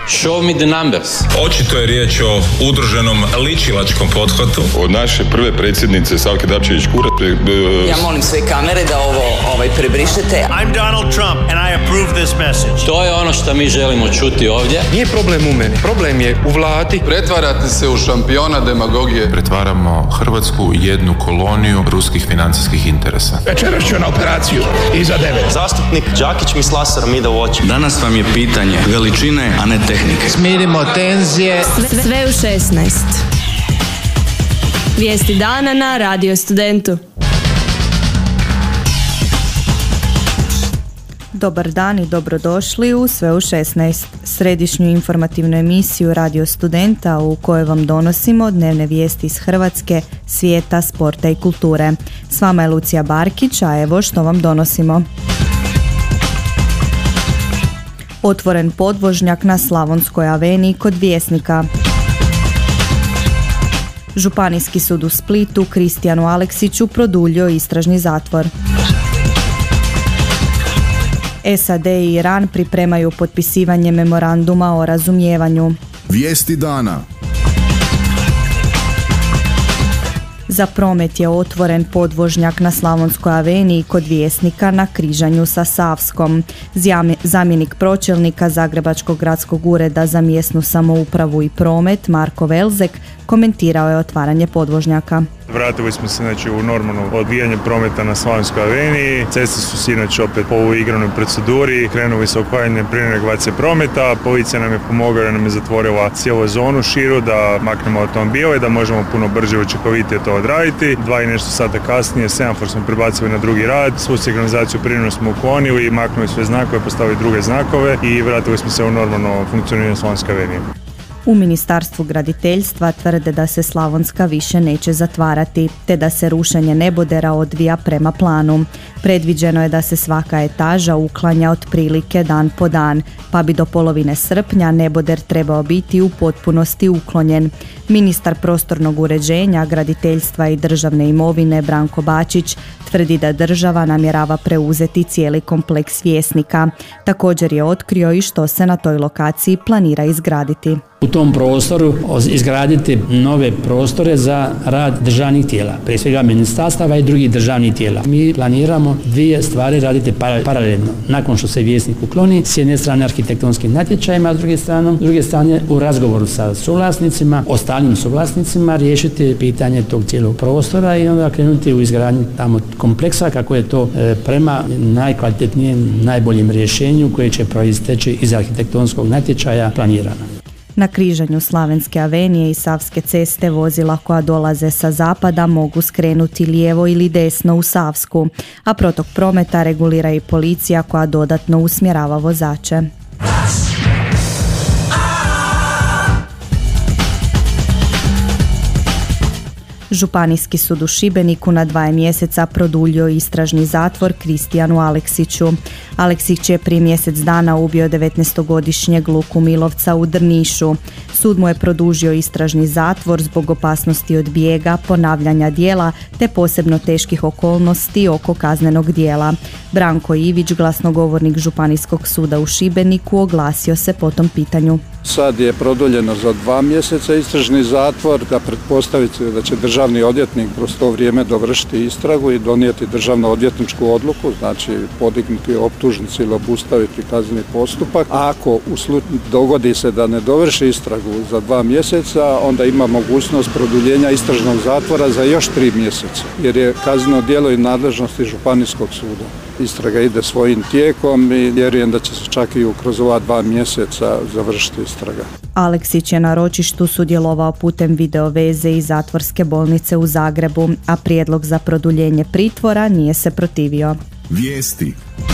Show me the numbers. Očito je riječ o udruženom ličilačkom pothvatu. Od naše prve predsjednice Savke Dabčević-Kurat. Ja molim sve kamere da ovo prebrišete. I'm Donald Trump and I approve this message. To je ono što mi želimo čuti ovdje. Nije problem u meni, problem je u vladi. Pretvarate se u šampiona demagogije. Pretvaramo Hrvatsku u jednu koloniju ruskih financijskih interesa. Večeras ću na operaciju iza 9. Zastupnik Đakić mi s laserom ide u oči. Danas vam je pitanje veličine, a ne tehnike. Smirimo tenzije. Sve u 16. Vijesti dana na Radio Studentu. Dobar dan i dobrodošli u Sve u 16, središnju informativnu emisiju Radio Studenta u kojoj vam donosimo dnevne vijesti iz Hrvatske, svijeta, sporta i kulture. S vama je Lucija Barkić, a evo što vam donosimo. Otvoren podvožnjak na Slavonskoj aveniji kod Vjesnika. Županijski sud u Splitu Kristijanu Aleksiću produljio istražni zatvor. SAD i Iran pripremaju potpisivanje memoranduma o razumijevanju. Vijesti dana. Za promet je otvoren podvožnjak na Slavonskoj aveniji kod Vjesnika na križanju sa Savskom. Zamjenik pročelnika Zagrebačkog gradskog ureda za mjesnu samoupravu i promet Marko Velzek komentirao je otvaranje podvožnjaka. Vratili smo se u normalno odvijanje prometa na Slavonskoj aveniji. Ceste su sinoć opet po uigranoj proceduri. Krenuli su uklanjanje prije regulacije prometa. Policija nam je pomogla jer nam je zatvorila cijelu zonu širu da maknemo automobile, da možemo puno brže i učinkovitije to odraditi. 2 i nešto sata kasnije semafor smo prebacili na drugi rad. Svu signalizaciju prije smo uklonili, maknuli sve znakove, postavili druge znakove i vratili smo se u normalno funkcioniranje Slavonske avenije. U Ministarstvu graditeljstva tvrde da se Slavonska više neće zatvarati, te da se rušenje nebodera odvija prema planu. Predviđeno je da se svaka etaža uklanja otprilike dan po dan, pa bi do polovine srpnja neboder trebao biti u potpunosti uklonjen. Ministar prostornog uređenja, graditeljstva i državne imovine Branko Bačić tvrdi da država namjerava preuzeti cijeli kompleks Vjesnika. Također je otkrio i što se na toj lokaciji planira izgraditi. U tom prostoru izgraditi nove prostore za rad državnih tijela, prije svega ministarstava i drugih državnih tijela. Mi planiramo dvije stvari raditi paralelno. Nakon što se Vjesnik ukloni, s jedne strane arhitektonskim natječajima, a s druge strane u razgovoru sa suvlasnicima, ostalim suvlasnicima, riješiti pitanje tog cijelog prostora i onda krenuti u izgradnju tamo kompleksa kako je to prema najkvalitetnijem, najboljem rješenju koje će proisteći iz arhitektonskog natječaja planirano. Na križanju Slavenske avenije i Savske ceste vozila koja dolaze sa zapada mogu skrenuti lijevo ili desno u Savsku, a protok prometa regulira i policija koja dodatno usmjerava vozače. Županijski sud u Šibeniku na 2 mjeseca produljio istražni zatvor Kristijanu Aleksiću. Aleksić je prije mjesec dana ubio 19-godišnjeg Luku Milovca u Drnišu. Sud mu je produžio istražni zatvor zbog opasnosti od bijega, ponavljanja djela te posebno teških okolnosti oko kaznenog djela. Branko Ivić, glasnogovornik Županijskog suda u Šibeniku, oglasio se po tom pitanju. Sad je produljeno za 2 mjeseca istražni zatvor, da pretpostaviti da će državni odvjetnik kroz to vrijeme dovršiti istragu i donijeti državno odvjetničku odluku, znači podignuti optužnicu ili obustaviti kazneni postupak. A ako dogodi se da ne dovrši istragu za 2 mjeseca, onda ima mogućnost produljenja istražnog zatvora za još 3 mjeseca, jer je kazneno djelo i nadležnosti Županijskog suda. Istraga ide svojim tijekom i vjerujem da će se čak i kroz ova 2 mjeseca završiti istraga. Aleksić je na ročištu sudjelovao putem video veze iz zatvorske bolnice u Zagrebu, a prijedlog za produljenje pritvora nije se protivio. Vijesti.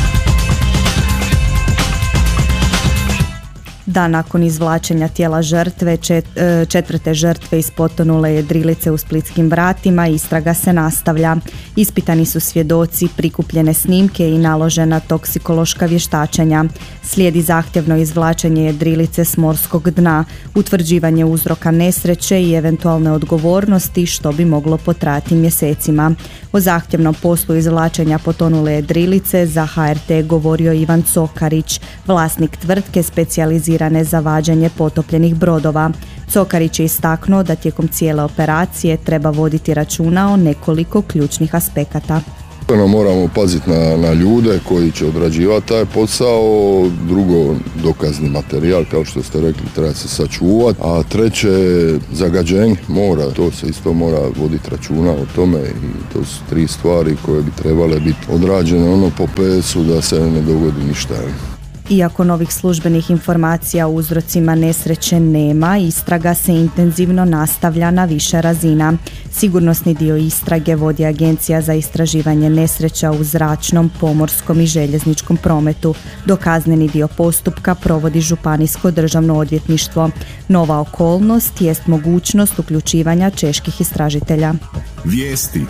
Dan nakon izvlačenja tijela žrtve, četvrte žrtve iz potonule jedrilice u Splitskim vratima, istraga se nastavlja. Ispitani su svjedoci, prikupljene snimke i naložena toksikološka vještačenja. Slijedi zahtjevno izvlačenje jedrilice s morskog dna, utvrđivanje uzroka nesreće i eventualne odgovornosti što bi moglo potrajati mjesecima. O zahtjevnom poslu izvlačenja potonule jedrilice za HRT govorio Ivan Cokarić, vlasnik tvrtke specijalizirane organizirane za vađenje potopljenih brodova. Cokarić je istaknuo da tijekom cijele operacije treba voditi računa o nekoliko ključnih aspekata. Moramo paziti na ljude koji će odrađivati taj posao, drugo dokazni materijal, kao što ste rekli, treba se sačuvati, a treće zagađenje mora, to se isto mora voditi računa o tome i to su 3 stvari koje bi trebale biti odrađene po PS-u da se ne dogodi ništa. Iako novih službenih informacija o uzrocima nesreće nema, istraga se intenzivno nastavlja na više razina. Sigurnosni dio istrage vodi Agencija za istraživanje nesreća u zračnom, pomorskom i željezničkom prometu, dok kazneni dio postupka provodi Županijsko državno odvjetništvo. Nova okolnost jest mogućnost uključivanja čeških istražitelja. Vijesti.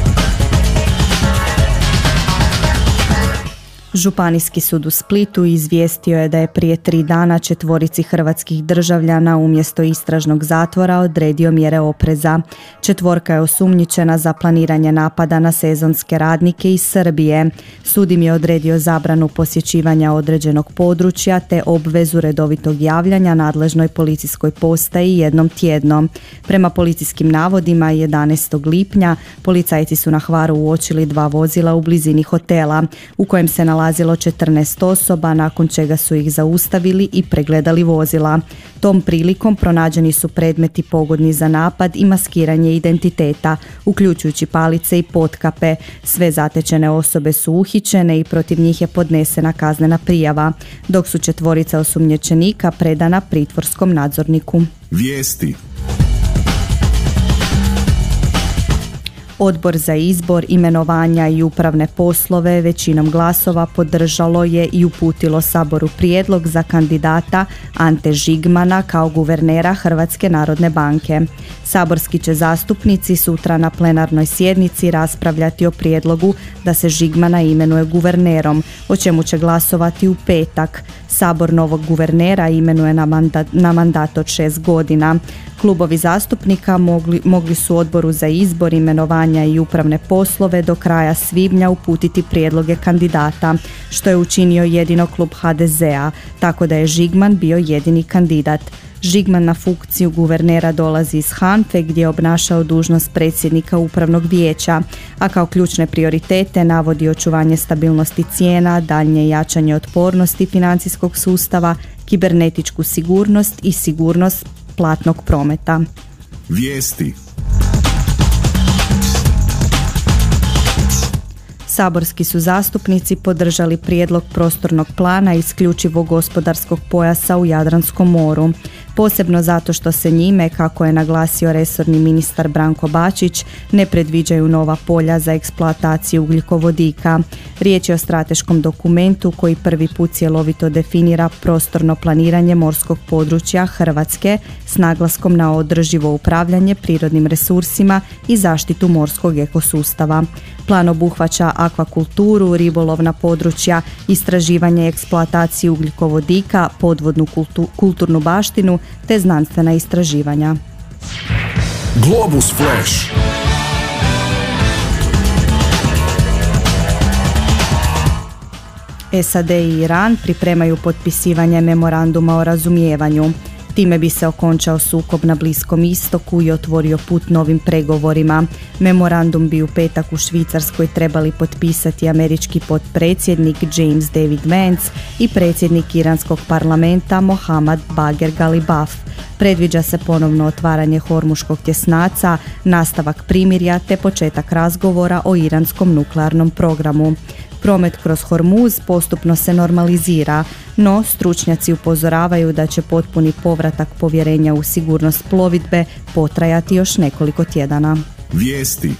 Županijski sud u Splitu izvijestio je da je prije 3 dana 4 hrvatskih državljana umjesto istražnog zatvora odredio mjere opreza. 4 je osumnjičena za planiranje napada na sezonske radnike iz Srbije. Sud im je odredio zabranu posjećivanja određenog područja te obvezu redovitog javljanja nadležnoj policijskoj postaji jednom tjedno. Prema policijskim navodima 11. lipnja policajci su na Hvaru uočili 2 vozila u blizini hotela u kojem se nalazilo 14 osoba, nakon čega su ih zaustavili i pregledali vozila. Tom prilikom pronađeni su predmeti pogodni za napad i maskiranje identiteta, uključujući palice i potkape. Sve zatečene osobe su uhićene i protiv njih je podnesena kaznena prijava, dok su 4 osumnjičenika predana pritvorskom nadzorniku. Vijesti. Odbor za izbor, imenovanja i upravne poslove većinom glasova podržalo je i uputilo Saboru prijedlog za kandidata Ante Žigmana kao guvernera Hrvatske narodne banke. Saborski će zastupnici sutra na plenarnoj sjednici raspravljati o prijedlogu da se Žigmana imenuje guvernerom, o čemu će glasovati u petak. Sabor novog guvernera imenuje na mandat od 6 godina. Klubovi zastupnika mogli su Odboru za izbor, imenovanja i upravne poslove do kraja svibnja uputiti prijedloge kandidata, što je učinio jedino klub HDZ-a, tako da je Žigman bio jedini kandidat. Žigman na funkciju guvernera dolazi iz HANFA-e gdje je obnašao dužnost predsjednika upravnog vijeća, a kao ključne prioritete navodi očuvanje stabilnosti cijena, daljnje jačanje otpornosti financijskog sustava, kibernetičku sigurnost i sigurnost platnog prometa. Vijesti. Saborski su zastupnici podržali prijedlog prostornog plana isključivog gospodarskog pojasa u Jadranskom moru, posebno zato što se njime, kako je naglasio resorni ministar Branko Bačić, ne predviđaju nova polja za eksploataciju ugljikovodika. Riječ je o strateškom dokumentu koji prvi put cjelovito definira prostorno planiranje morskog područja Hrvatske s naglaskom na održivo upravljanje prirodnim resursima i zaštitu morskog ekosustava. Plan obuhvaća akvakulturu, ribolovna područja, istraživanje i eksploataciju ugljikovodika, podvodnu kulturnu baštinu te znanstvena istraživanja. Globus Flash. SAD i Iran pripremaju potpisivanje memoranduma o razumijevanju. Time bi se okončao sukob na Bliskom istoku i otvorio put novim pregovorima. Memorandum bi u petak u Švicarskoj trebali potpisati američki potpredsjednik James David Vance i predsjednik iranskog parlamenta Mohammad Bagher Ghalibaf. Predviđa se ponovno otvaranje Hormuškog tjesnaca, nastavak primirja te početak razgovora o iranskom nuklearnom programu. Promet kroz Hormuz postupno se normalizira, no stručnjaci upozoravaju da će potpuni povratak povjerenja u sigurnost plovidbe potrajati još nekoliko tjedana. Vijesti.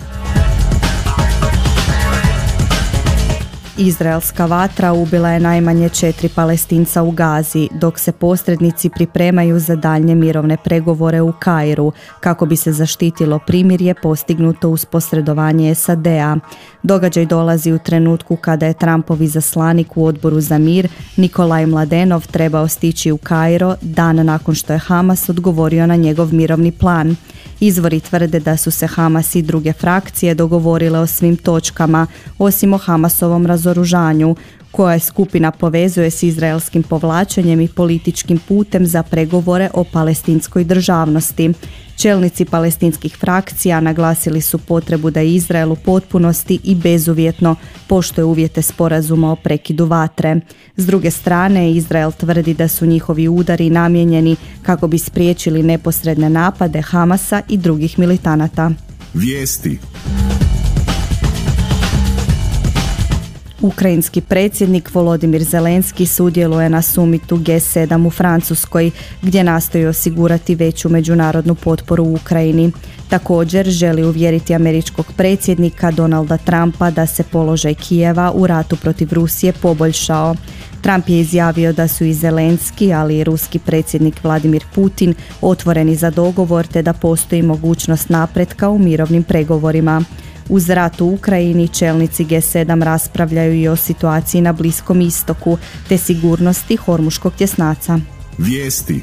Izraelska vatra ubila je najmanje 4 Palestinca u Gazi, dok se posrednici pripremaju za daljnje mirovne pregovore u Kairu, kako bi se zaštitilo primirje postignuto uz posredovanje SAD-a. Događaj dolazi u trenutku kada je Trumpov izaslanik u Odboru za mir, Nikolaj Mladenov, trebao stići u Kairo dan nakon što je Hamas odgovorio na njegov mirovni plan. Izvori tvrde da su se Hamas i druge frakcije dogovorile o svim točkama, osim o Hamasovom razoružanju. koja skupina povezuje s izraelskim povlačenjem i političkim putem za pregovore o palestinskoj državnosti. Čelnici palestinskih frakcija naglasili su potrebu da Izrael u potpunosti i bezuvjetno poštuje uvjete sporazuma o prekidu vatre. S druge strane, Izrael tvrdi da su njihovi udari namijenjeni kako bi spriječili neposredne napade Hamasa i drugih militanata. Vijesti. Ukrajinski predsjednik Volodimir Zelenski sudjeluje na summitu G7 u Francuskoj, gdje nastoji osigurati veću međunarodnu potporu Ukrajini. Također želi uvjeriti američkog predsjednika Donalda Trumpa da se položaj Kijeva u ratu protiv Rusije poboljšao. Trump je izjavio da su i Zelenski, ali i ruski predsjednik Vladimir Putin otvoreni za dogovor te da postoji mogućnost napretka u mirovnim pregovorima. Uz rat u Ukrajini čelnici G7 raspravljaju i o situaciji na Bliskom istoku te sigurnosti Hormuškog tjesnaca. Vijesti.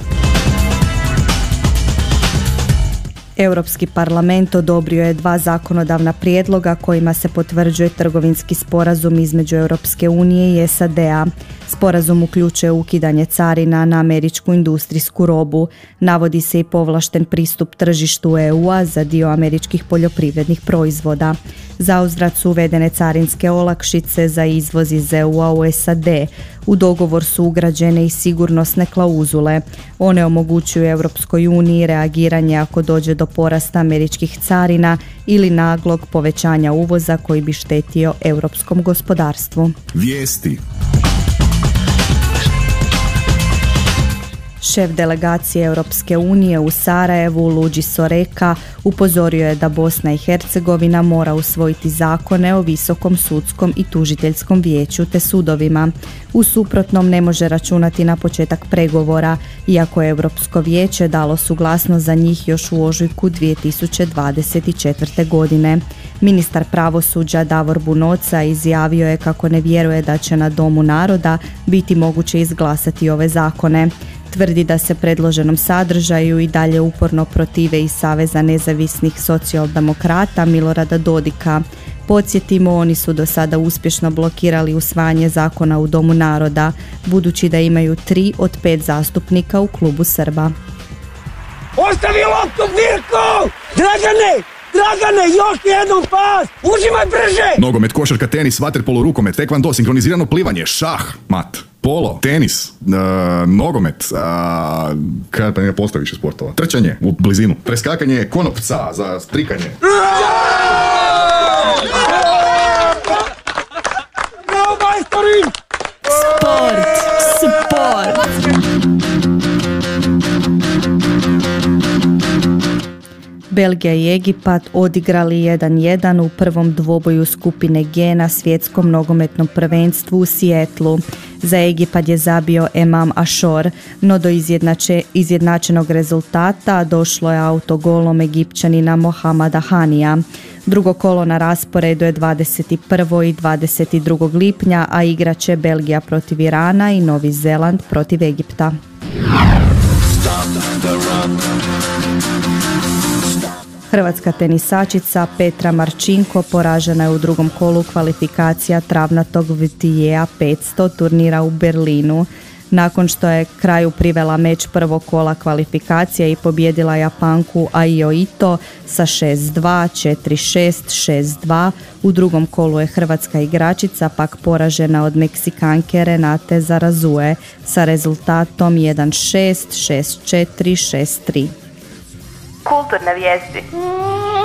Europski parlament odobrio je 2 zakonodavna prijedloga kojima se potvrđuje trgovinski sporazum između Europske unije i SAD-a. Sporazum uključuje ukidanje carina na američku industrijsku robu. Navodi se i povlašten pristup tržištu EU-a za dio američkih poljoprivrednih proizvoda. Zauzvrat su uvedene carinske olakšice za izvoz iz EU-a u SAD. U dogovor su ugrađene i sigurnosne klauzule. One omogućuju Europskoj uniji reagiranje ako dođe do porasta američkih carina ili naglog povećanja uvoza koji bi štetio europskom gospodarstvu. Vijesti. Šef delegacije Europske unije u Sarajevu, Luigi Soreka, upozorio je da Bosna i Hercegovina mora usvojiti zakone o visokom sudskom i tužiteljskom vijeću te sudovima. U suprotnom ne može računati na početak pregovora, iako je Europsko vijeće dalo suglasnost za njih još u ožujku 2024. godine. Ministar pravosuđa Davor Bunoca izjavio je kako ne vjeruje da će na Domu naroda biti moguće izglasati ove zakone. Tvrdi da se predloženom sadržaju i dalje uporno protive iz Saveza nezavisnih socijaldemokrata Milorada Dodika. Podsjetimo, oni su do sada uspješno blokirali usvajanje zakona u Domu naroda, budući da imaju 3 od 5 zastupnika u klubu Srba. Ostavi loptu, Mirko! Dragane, još jednom pas! Užimaj brže! Nogomet, košarka, tenis, vaterpolo, rukomet, tekvando, sinkronizirano plivanje, šah, mat, polo, tenis, nogomet, kada pa ne postoji više sportova, trčanje u blizinu, preskakanje konopca za strikanje. Bravo, majstori! Sport! Belgija i Egipat odigrali 1-1 u prvom dvoboju skupine G na svjetskom nogometnom prvenstvu u Sijetlu. Za Egipat je zabio Emam Ašor, no do izjednačenog rezultata došlo je autogolom Egipćanina Mohamada Hanija. Drugo kolo na rasporedu je 21. i 22. lipnja, a igrat će Belgija protiv Irana i Novi Zeland protiv Egipta. Hrvatska tenisačica Petra Marčinko poražena je u drugom kolu kvalifikacija travnatog VTA 500 turnira u Berlinu. Nakon što je kraju privela meč prvog kola kvalifikacija i pobijedila Japanku Aio Ito sa 6-2, 4-6, 6-2, u drugom kolu je hrvatska igračica pak poražena od Meksikanke Renate Zarazue sa rezultatom 1-6, 6-4, 6-3. Kulturne vijesti.